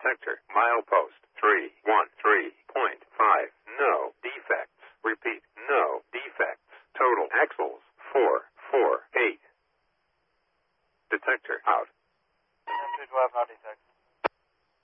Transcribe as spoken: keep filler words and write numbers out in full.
Detector, milepost, three one three point five. No defects. Repeat, no defects. Total axles, four four eight. Detector, out. two twelve, no defects.